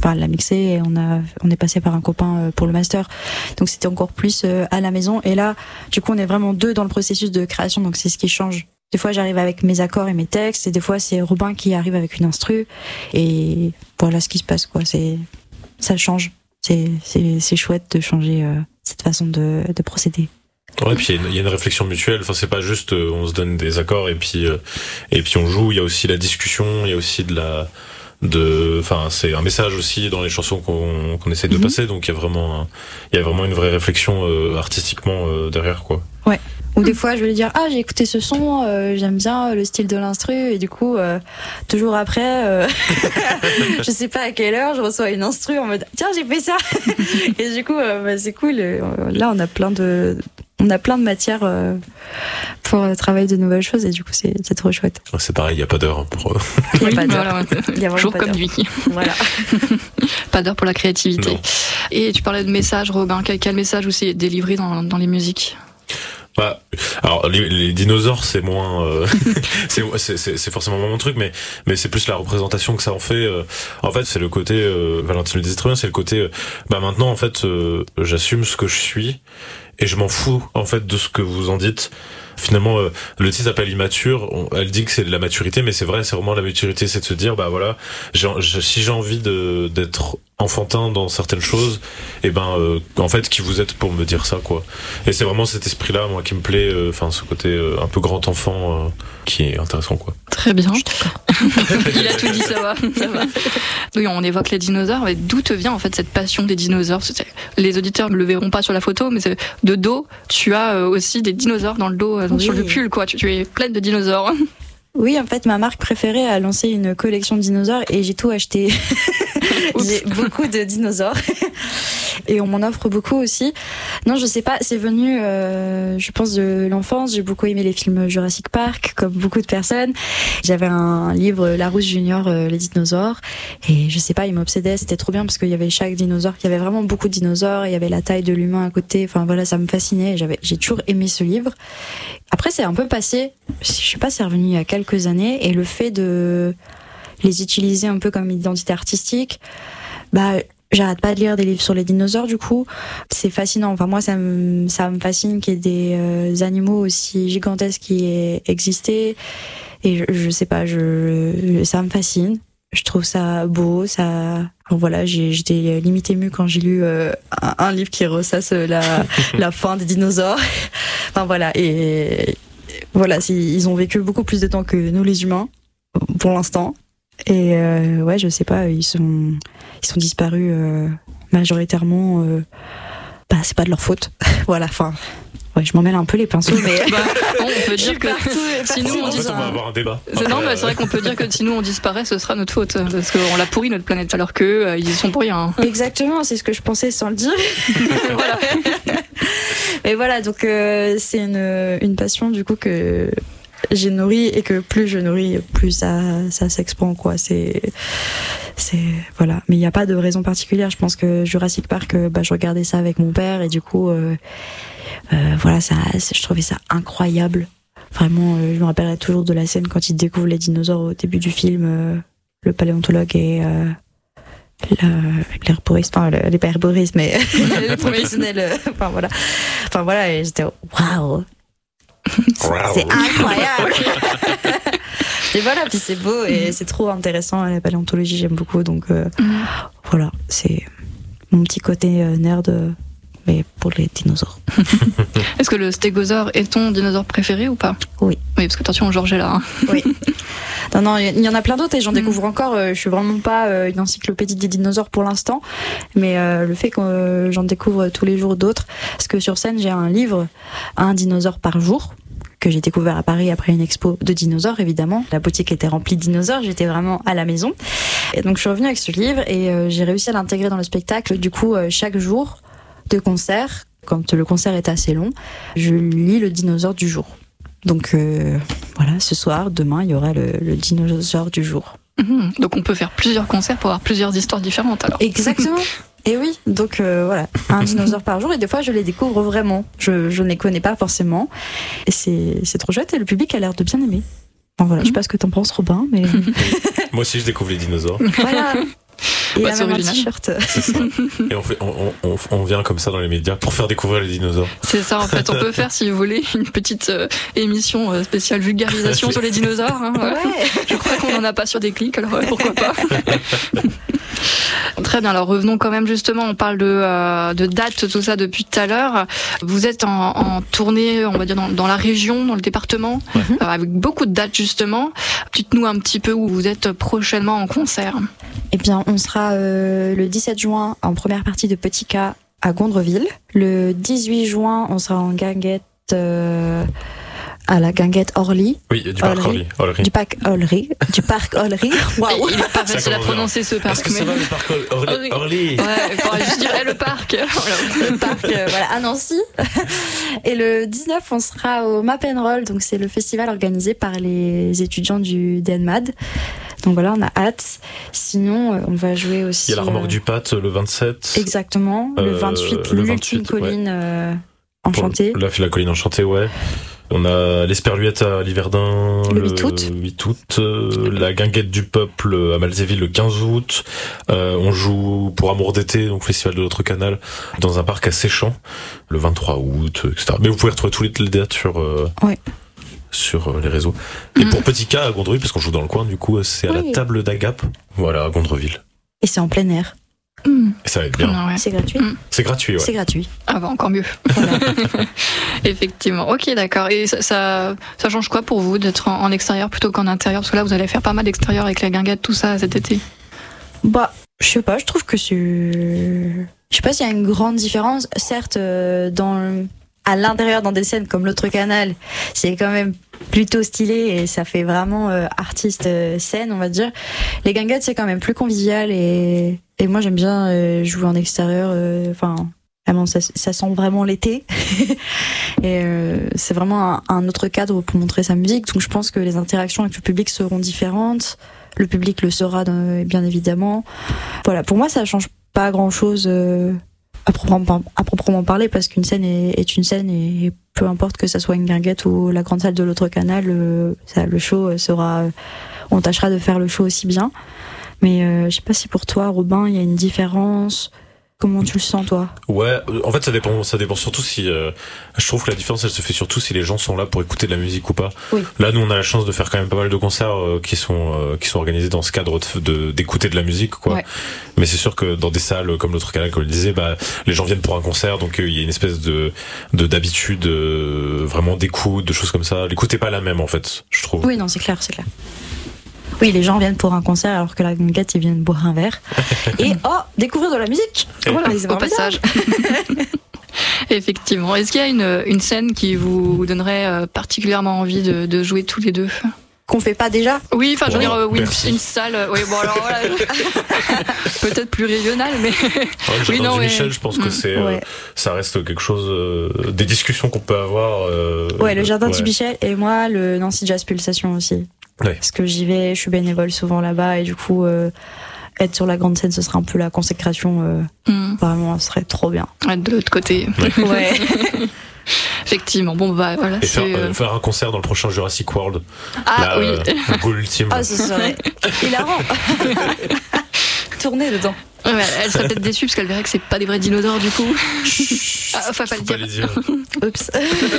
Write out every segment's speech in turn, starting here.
l'a mixé et on est passé par un copain pour le master. Donc c'était encore plus à la maison. Et là, du coup, on est vraiment deux dans le processus de création, donc c'est ce qui change. Des fois, j'arrive avec mes accords et mes textes, et des fois, c'est Robin qui arrive avec une instru. Et voilà ce qui se passe, quoi. Ça change. C'est chouette de changer cette façon de procéder. Ouais, puis il y a une réflexion mutuelle. Enfin, c'est pas juste on se donne des accords et puis on joue. Il y a aussi la discussion. Il y a aussi enfin, c'est un message aussi dans les chansons qu'on essaie de passer. Donc il y a vraiment une vraie réflexion artistiquement derrière, quoi. Ouais. Ou des fois, je vais lui dire j'ai écouté ce son, j'aime bien le style de l'instru, et du coup, toujours après, je sais pas à quelle heure, je reçois une instru en mode tiens, j'ai fait ça. Et du coup, c'est cool. Là, on a plein de matière pour travailler de nouvelles choses, et du coup, c'est trop chouette. C'est pareil, il y a pas d'heure pour. Il y a pas d'heure. Il y a jour comme nuit. Voilà. Pas d'heure pour la créativité. Non. Et tu parlais de message, Robin. Quel message aussi est délivré dans les musiques? Bah, alors les dinosaures, c'est moins c'est forcément mon truc, mais c'est plus la représentation que ça en fait. En fait, c'est le côté Valentine le disait très bien, c'est le côté maintenant en fait j'assume ce que je suis et je m'en fous en fait de ce que vous en dites. Finalement, le titre s'appelle Immature. Elle dit que c'est de la maturité, mais c'est vrai, c'est vraiment la maturité, c'est de se dire voilà, si j'ai envie d'être enfantin dans certaines choses, et en fait, qui vous êtes pour me dire ça, quoi. Et c'est vraiment cet esprit-là, moi, qui me plaît. Enfin, ce côté un peu grand enfant qui est intéressant, quoi. Très bien. Il a tout dit, ça va. Oui, on évoque les dinosaures, mais d'où te vient en fait cette passion des dinosaures? Les auditeurs ne le verront pas sur la photo, mais de dos, tu as aussi des dinosaures dans le dos, sur le pull, quoi. Tu es pleine de dinosaures. Oui, en fait, ma marque préférée a lancé une collection de dinosaures et j'ai tout acheté. J'ai beaucoup de dinosaures. Et on m'en offre beaucoup aussi. Non, je sais pas, c'est venu, je pense, de l'enfance. J'ai beaucoup aimé les films Jurassic Park, comme beaucoup de personnes. J'avais un livre, Larousse Junior, les dinosaures. Et je sais pas, il m'obsédait. C'était trop bien parce qu'il y avait chaque dinosaure. Il y avait vraiment beaucoup de dinosaures. Il y avait la taille de l'humain à côté. Enfin voilà, ça me fascinait. J'ai toujours aimé ce livre. Après, c'est un peu passé. Je sais pas, c'est revenu il y a quelques années. Et le fait de les utiliser un peu comme identité artistique, j'arrête pas de lire des livres sur les dinosaures, du coup. C'est fascinant. Enfin, moi, ça me fascine qu'il y ait des animaux aussi gigantesques qui aient existé. Et je sais pas, ça me fascine. Je trouve ça beau, Alors voilà, j'étais limite émue quand j'ai lu un livre qui ressasse la fin des dinosaures. Enfin voilà, et voilà, ils ont vécu beaucoup plus de temps que nous les humains, pour l'instant. Et ouais, je sais pas, ils sont disparus majoritairement. C'est pas de leur faute. Voilà, enfin. Ouais, je m'en mêle un peu les pinceaux, mais on peut dire que si nous on va avoir un débat. C'est vrai qu'on peut dire que si nous on disparaît, ce sera notre faute parce qu'on l'a pourri notre planète, alors que ils y sont pour rien. Exactement, c'est ce que je pensais sans le dire. Voilà. Mais voilà, donc c'est une passion du coup que j'ai nourrie et que plus je nourris, plus ça s'expand, quoi. C'est voilà, mais il n'y a pas de raison particulière. Je pense que Jurassic Park, je regardais ça avec mon père et du coup voilà, je trouvais ça incroyable. Vraiment, je me rappellerai toujours de la scène quand il découvre les dinosaures au début du film, le paléontologue et l'herboriste, les pas herboristes, mais les professionnels. Enfin voilà, et j'étais waouh, c'est incroyable. Et voilà, puis c'est beau et c'est trop intéressant. La paléontologie, j'aime beaucoup, donc voilà, c'est mon petit côté nerd. Mais pour les dinosaures. Est-ce que le stégosaure est ton dinosaure préféré ou pas? Oui. Oui, parce que attention, Georges est là. Hein. Oui. Non, il y en a plein d'autres et j'en découvre encore. Je suis vraiment pas une encyclopédie des dinosaures pour l'instant, mais le fait que j'en découvre tous les jours d'autres, parce que sur scène j'ai un livre, un dinosaure par jour, que j'ai découvert à Paris après une expo de dinosaures, évidemment. La boutique était remplie de dinosaures, j'étais vraiment à la maison. Et donc je suis revenue avec ce livre et j'ai réussi à l'intégrer dans le spectacle. Du coup, chaque jour de concert, quand le concert est assez long, je lis le dinosaure du jour. Donc voilà, ce soir, demain, il y aura le dinosaure du jour. Donc on peut faire plusieurs concerts pour avoir plusieurs histoires différentes alors. Exactement. Et oui, donc voilà, un dinosaure par jour, et des fois je les découvre vraiment. Je ne les connais pas forcément. Et c'est trop chouette et le public a l'air de bien aimer. Enfin, voilà, je sais pas ce que t'en penses, Robin, mais... Moi aussi je découvre les dinosaures. Voilà. Il Bah, a c'est même un original. t-shirt. C'est ça. Et on vient comme ça dans les médias pour faire découvrir les dinosaures. C'est ça, en fait. On peut faire, si vous voulez, une petite émission spéciale vulgarisation sur les dinosaures. Hein, voilà. Ouais. Je crois qu'on n'en a pas sur Déclic, alors pourquoi pas. Très bien, alors revenons quand même justement, on parle de dates, tout ça depuis tout à l'heure. Vous êtes en tournée, on va dire, dans la région, dans le département, avec beaucoup de dates justement. Dites-nous un petit peu où vous êtes prochainement en concert. Eh bien, on sera le 17 juin en première partie de Petit K à Gondreville. Le 18 juin, on sera en guinguette à la guinguette Orly. Oui, du parc Orly. Du parc Orly. Du parc Orly. Waouh. Il est pas facile à prononcer ce parc. Est-ce que ça va le parc Orly? Ouais, je dirais le parc. Le parc voilà, à Nancy. Et le 19, on sera au Map and Roll, donc c'est le festival organisé par les étudiants du DNMAD. Donc voilà, on a hâte. Sinon, on va jouer aussi. Il y a la remorque du Pat le 27. Exactement. Le 28, le l'ultime 28, colline enchantée. La colline enchantée, ouais. On a l'Esperluette à Liverdun le 8 août, la guinguette du peuple à Malzéville le 15 août. On joue pour Amour d'été, donc festival de l'autre canal, dans un parc à Séchamps le 23 août, etc. Mais vous pouvez retrouver tous les dates sur les réseaux. Et pour Petit K à Gondreville, parce qu'on joue dans le coin, du coup, c'est à la table d'Agap, voilà, à Gondreville. Et c'est en plein air. Et ça va être bien. Ouais. C'est gratuit. C'est gratuit, ouais. C'est gratuit. Ah bah encore mieux. Voilà. Effectivement. Ok, d'accord. Et ça change quoi pour vous d'être en extérieur plutôt qu'en intérieur? Parce que là, vous allez faire pas mal d'extérieur avec la guinguette, tout ça, cet été. Bah, je sais pas, je trouve que c'est... Je sais pas s'il y a une grande différence. Certes, à l'intérieur, dans des scènes comme l'autre canal, c'est quand même plutôt stylé et ça fait vraiment artiste scène, on va dire. Les guinguettes, c'est quand même plus convivial et moi, j'aime bien jouer en extérieur. Enfin, vraiment, ça sent vraiment l'été. Et c'est vraiment un autre cadre pour montrer sa musique. Donc, je pense que les interactions avec le public seront différentes. Le public le saura, bien évidemment. Voilà, pour moi, ça change pas grand-chose à proprement parler, parce qu'une scène est une scène et peu importe que ça soit une guinguette ou la grande salle de l'autre canal, le show sera... On tâchera de faire le show aussi bien. Mais je sais pas si pour toi, Robin, il y a une différence. Comment tu le sens, toi? Ouais, en fait, ça dépend surtout si, je trouve que la différence, elle se fait surtout si les gens sont là pour écouter de la musique ou pas. Oui. Là, nous, on a la chance de faire quand même pas mal de concerts, qui sont organisés dans ce cadre d'écouter de la musique, quoi. Ouais. Mais c'est sûr que dans des salles comme l'autre canal, comme je le disais, les gens viennent pour un concert, donc il y a une espèce d'habitude, vraiment d'écoute, de choses comme ça. L'écoute est pas la même, en fait, je trouve. Oui, non, c'est clair. Oui, les gens viennent pour un concert alors que la guinguette, ils viennent boire un verre. Et découvrir de la musique. Voilà, au passage. Effectivement. Est-ce qu'il y a une scène qui vous donnerait particulièrement envie de jouer tous les deux? Qu'on fait pas déjà? Oui, enfin, je veux dire, une salle. Oui, bon, alors voilà. Peut-être plus régionale, mais. Le jardin du Michel, je pense que ça reste quelque chose, des discussions qu'on peut avoir. Le jardin du Michel et moi, le Nancy Jazz Pulsation aussi. Ouais. Parce que j'y vais, je suis bénévole souvent là-bas et du coup, être sur la grande scène, ce serait un peu la consécration. Vraiment, ce serait trop bien. Être de l'autre côté. Ouais. Effectivement. Bon, bah voilà. Et faire un concert dans le prochain Jurassic World. Ah oui. Le goal ultime. Ah, ce serait hilarant. Tourner dedans. Ouais, elle serait peut-être déçue parce qu'elle verrait que c'est pas des vrais dinosaures du coup. Enfin, Faut pas le dire. Oups.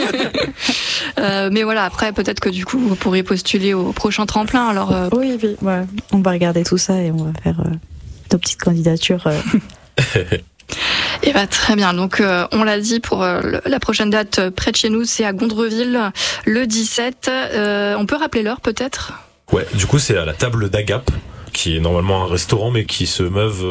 Mais voilà, après peut-être que du coup vous pourriez postuler au prochain tremplin. Alors oui, ouais. On va regarder tout ça et on va faire nos petites candidatures. Et bah très bien. Donc on l'a dit, pour la prochaine date près de chez nous, c'est à Gondreville le 17. On peut rappeler l'heure peut-être? Ouais, du coup c'est à la table d'Agap, qui est normalement un restaurant mais qui se meuve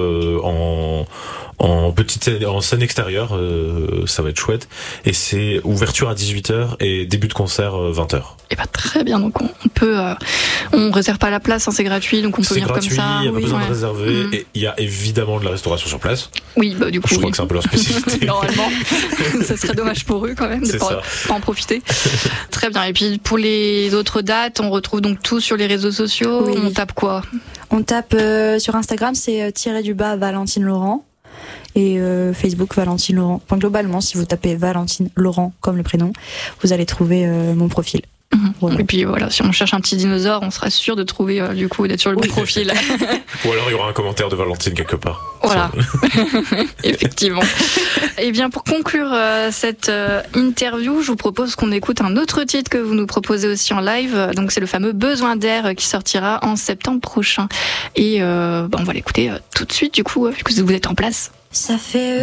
en scène extérieure, ça va être chouette, et c'est ouverture à 18h et début de concert 20h. Et bah très bien, donc on réserve pas la place, hein, c'est gratuit, donc on peut venir gratuit, comme ça. Il n'y a pas besoin de réserver, Mmh. et il y a évidemment de la restauration sur place. Oui, bah du coup. Je crois que c'est un peu leur spécificité. Normalement, ça serait dommage pour eux quand même de pas en profiter. Très bien. Et puis pour les autres dates, on retrouve donc tout sur les réseaux sociaux. Oui. On tape quoi? On tape sur Instagram, c'est _du-bas Valentine Laurent. Et Facebook Valentine Laurent. Enfin, globalement, si vous tapez Valentine Laurent comme le prénom, vous allez trouver mon profil. Voilà. Et puis voilà, si on cherche un petit dinosaure, on sera sûr de trouver du coup d'être sur le bon profil. Ou alors il y aura un commentaire de Valentine quelque part. Voilà, effectivement. Et bien pour conclure cette interview, je vous propose qu'on écoute un autre titre que vous nous proposez aussi en live. Donc c'est le fameux Besoin d'air qui sortira en septembre prochain. Et on va l'écouter tout de suite du coup, vu que vous êtes en place. Ça fait